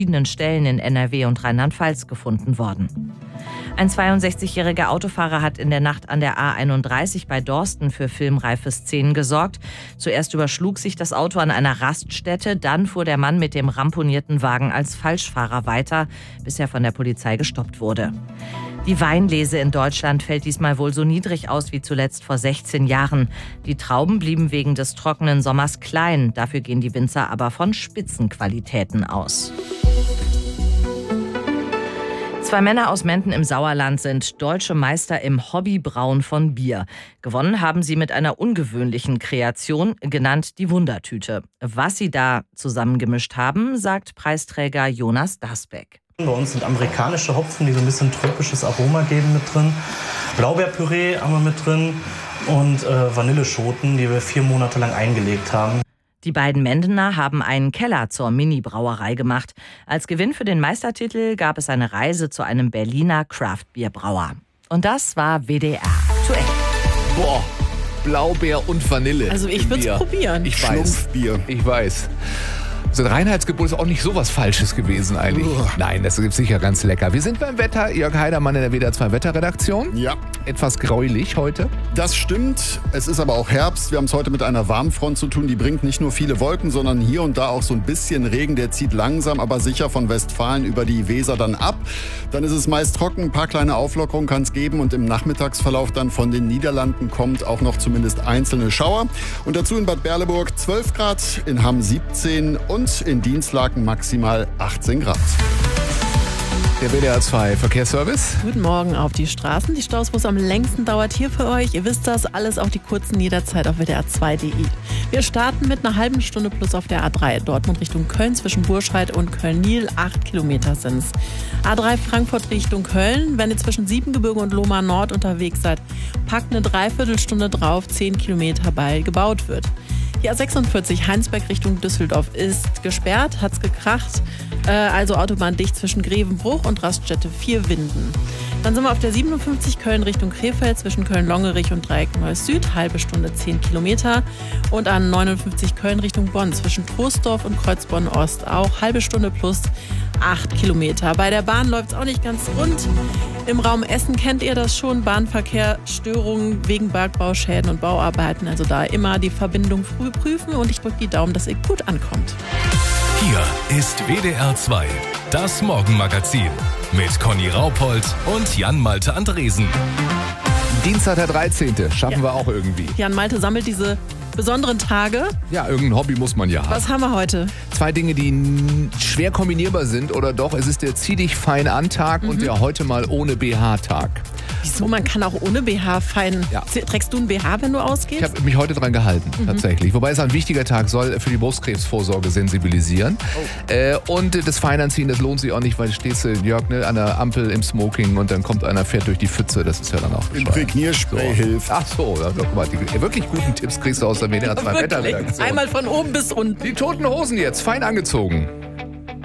verschiedenen Stellen in NRW und Rheinland-Pfalz gefunden worden. Ein 62-jähriger Autofahrer hat in der Nacht an der A31 bei Dorsten für filmreife Szenen gesorgt. Zuerst überschlug sich das Auto an einer Raststätte, dann fuhr der Mann mit dem ramponierten Wagen als Falschfahrer weiter, bis er von der Polizei gestoppt wurde. Die Weinlese in Deutschland fällt diesmal wohl so niedrig aus wie zuletzt vor 16 Jahren. Die Trauben blieben wegen des trockenen Sommers klein. Dafür gehen die Winzer aber von Spitzenqualitäten aus. Zwei Männer aus Menden im Sauerland sind deutsche Meister im Hobbybrauen von Bier. Gewonnen haben sie mit einer ungewöhnlichen Kreation, genannt die Wundertüte. Was sie da zusammengemischt haben, sagt Preisträger Jonas Dasbeck. Bei uns sind amerikanische Hopfen, die so ein bisschen tropisches Aroma geben, mit drin. Blaubeerpüree haben wir mit drin und Vanilleschoten, die wir 4 Monate lang eingelegt haben. Die beiden Mendener haben einen Keller zur Mini-Brauerei gemacht. Als Gewinn für den Meistertitel gab es eine Reise zu einem Berliner Craft-Bier-Brauer. Und das war WDR aktuell. Boah, Blaubeer und Vanille. Also ich würde es probieren. Ich weiß. So ein Reinheitsgebot ist auch nicht so was Falsches gewesen eigentlich. Nein, das ist sicher ganz lecker. Wir sind beim Wetter. Jörg Heidermann in der WDR 2 Wetterredaktion. Ja. Etwas gräulich heute. Das stimmt. Es ist aber auch Herbst. Wir haben es heute mit einer Warmfront zu tun. Die bringt nicht nur viele Wolken, sondern hier und da auch so ein bisschen Regen. Der zieht langsam, aber sicher von Westfalen über die Weser dann ab. Dann ist es meist trocken. Ein paar kleine Auflockerungen kann es geben. Und im Nachmittagsverlauf dann von den Niederlanden kommt auch noch zumindest einzelne Schauer. Und dazu in Bad Berleburg 12 Grad, in Hamm 17 und in Dienstlaken maximal 18 Grad. Der WDR 2 Verkehrsservice. Guten Morgen auf die Straßen. Die Staus, wo es am längsten dauert, hier für euch. Ihr wisst das, alles auf die kurzen jederzeit auf WDR2.de. Wir starten mit einer halben Stunde plus auf der A3. Dortmund Richtung Köln zwischen Burscheid und Köln-Niel. 8 Kilometer sind's. A3 Frankfurt Richtung Köln. Wenn ihr zwischen Siebengebirge und Lohmar Nord unterwegs seid, packt eine Dreiviertelstunde drauf, 10 Kilometer, weil gebaut wird. Die A46 Heinsberg Richtung Düsseldorf ist gesperrt, hat's gekracht. Also Autobahn dicht zwischen Grevenbruch und Raststätte 4 Winden. Dann sind wir auf der 57 Köln Richtung Krefeld zwischen Köln-Longerich und Dreieck Neues Süd, halbe Stunde 10 Kilometer. Und an 59 Köln Richtung Bonn zwischen Troisdorf und Kreuzbonn Ost auch halbe Stunde plus 8 Kilometer. Bei der Bahn läuft's auch nicht ganz rund. Im Raum Essen kennt ihr das schon, Bahnverkehrsstörungen wegen Bergbauschäden und Bauarbeiten. Also da immer die Verbindung früh prüfen und ich drücke die Daumen, dass ihr gut ankommt. Hier ist WDR 2, das Morgenmagazin mit Conny Raupold und Jan-Malte Andresen. Dienstag der 13. Schaffen wir auch irgendwie. Jan-Malte sammelt diese besonderen Tage. Ja, irgendein Hobby muss man ja haben. Was haben wir heute? 2 Dinge, die schwer kombinierbar sind oder doch. Es ist der Zieh dich fein an Tag und der heute mal ohne BH-Tag. Wieso? Man kann auch ohne BH fein. Ja. Trägst du ein BH, wenn du ausgehst? Ich habe mich heute dran gehalten, tatsächlich. Wobei es ein wichtiger Tag soll für die Brustkrebsvorsorge sensibilisieren. Und das Feinanziehen, das lohnt sich auch nicht, weil stehst du, Jörg, ne, an der Ampel im Smoking und dann kommt einer, fährt durch die Pfütze. Das ist ja dann auch bescheuert. Imprägnierspray hilft. Ach so, guck mal, die wirklich guten Tipps kriegst du aus der WDR 2 Wetterredaktion. Einmal von oben bis unten. Die Toten Hosen jetzt, fein angezogen.